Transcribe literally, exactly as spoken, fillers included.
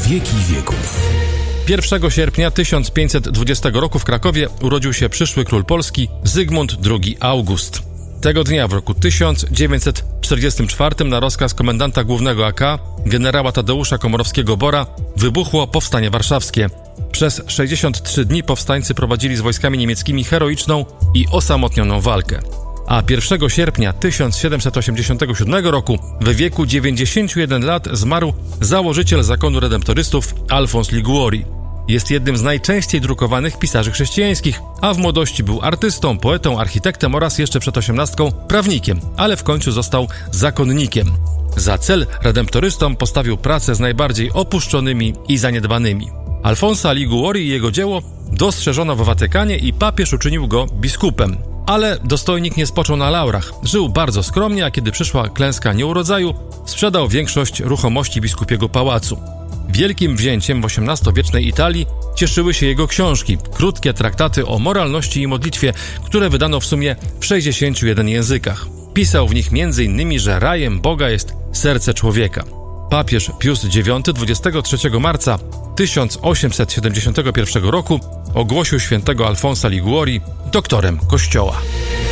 wieki wieków. pierwszego sierpnia tysiąc pięćset dwudziestego roku w Krakowie urodził się przyszły król Polski Zygmunt drugi August. Tego dnia w roku tysiąc dziewięćset czterdziestym czwartym na rozkaz komendanta głównego A K, generała Tadeusza Komorowskiego-Bora, wybuchło Powstanie Warszawskie. Przez sześćdziesiąt trzy dni powstańcy prowadzili z wojskami niemieckimi heroiczną i osamotnioną walkę. A pierwszego sierpnia tysiąc siedemset osiemdziesiątego siódmego roku w wieku dziewięćdziesięciu jeden lat zmarł założyciel zakonu redemptorystów Alfons Liguori. Jest jednym z najczęściej drukowanych pisarzy chrześcijańskich, a w młodości był artystą, poetą, architektem oraz jeszcze przed osiemnastką prawnikiem, ale w końcu został zakonnikiem. Za cel redemptorystom postawił pracę z najbardziej opuszczonymi i zaniedbanymi. Alfonsa Liguori i jego dzieło dostrzeżono w Watykanie i papież uczynił go biskupem. Ale dostojnik nie spoczął na laurach. Żył bardzo skromnie, a kiedy przyszła klęska nieurodzaju, sprzedał większość ruchomości biskupiego pałacu. Wielkim wzięciem w osiemnastowiecznej Italii cieszyły się jego książki, krótkie traktaty o moralności i modlitwie, które wydano w sumie w sześćdziesięciu jeden językach. Pisał w nich między innymi, że rajem Boga jest serce człowieka. Papież Pius dziewiąty dwudziestego trzeciego marca tysiąc osiemset siedemdziesiątego pierwszego roku ogłosił świętego Alfonsa Liguori doktorem Kościoła.